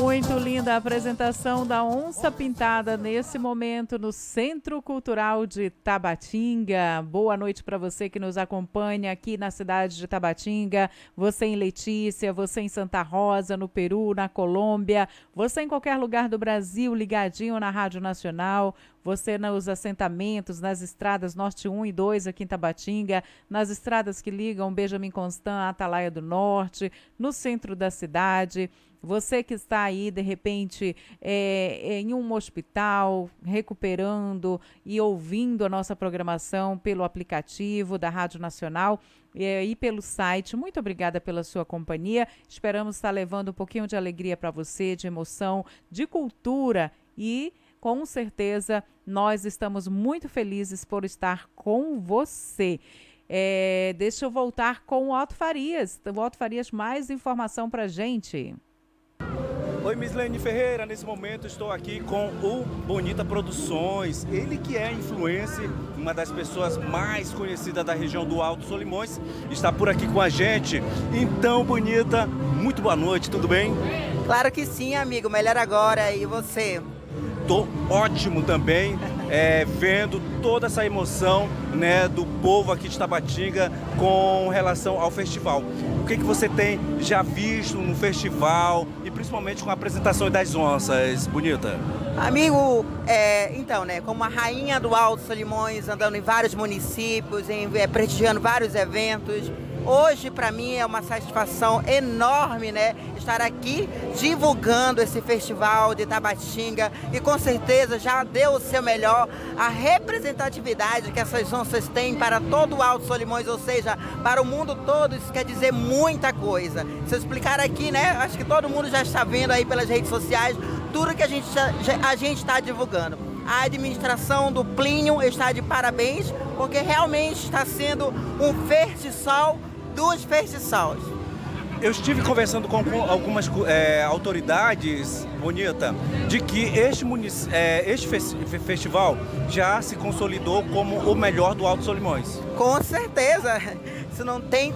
Muito linda a apresentação da Onça Pintada nesse momento no Centro Cultural de Tabatinga. Boa noite para você que nos acompanha aqui na cidade de Tabatinga, você em Letícia, você em Santa Rosa, no Peru, na Colômbia, você em qualquer lugar do Brasil ligadinho na Rádio Nacional, você nos assentamentos, nas estradas Norte 1 e 2 aqui em Tabatinga, nas estradas que ligam Benjamin Constant à Atalaia do Norte, no centro da cidade. Você que está aí, de repente, em um hospital, recuperando e ouvindo a nossa programação pelo aplicativo da Rádio Nacional e pelo site, muito obrigada pela sua companhia. Esperamos estar levando um pouquinho de alegria para você, de emoção, de cultura e, com certeza, nós estamos muito felizes por estar com você. Deixa eu voltar com o Otto Farias. O Otto Farias, mais informação para a gente. Oi, Mislene Ferreira, nesse momento estou aqui com o Bonita Produções, ele que é influencer, uma das pessoas mais conhecidas da região do Alto Solimões, está por aqui com a gente. Então, Bonita, muito boa noite, tudo bem? Claro que sim, amigo, melhor agora, e você? Tô ótimo também, vendo toda essa emoção, né, do povo aqui de Tabatinga com relação ao festival. O que você tem já visto no festival e principalmente com a apresentação das onças, Bonita? Amigo, então, né, como a rainha do Alto Solimões, andando em vários municípios, prestigiando vários eventos, hoje para mim é uma satisfação enorme, né, estar aqui divulgando esse festival de Tabatinga e com certeza já deu o seu melhor. A representatividade que essas onças têm para todo o Alto Solimões, ou seja, para o mundo todo, isso quer dizer muita coisa. Se eu explicar aqui, né, acho que todo mundo já está vendo aí pelas redes sociais tudo que a gente está divulgando. A administração do Plínio está de parabéns, porque realmente está sendo um festival dos festivais. Eu estive conversando com algumas autoridades, Bonita, de que este festival já se consolidou como o melhor do Alto Solimões. Com certeza, isso não tem